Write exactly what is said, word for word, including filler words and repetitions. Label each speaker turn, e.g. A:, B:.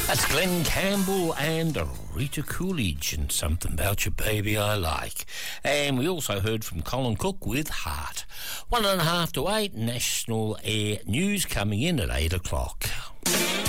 A: That's Glenn Campbell and Rita Coolidge and Something About Your Baby I Like. And we also heard from Colin Cook with Heart. One and a half to eight, national air news coming in at eight o'clock.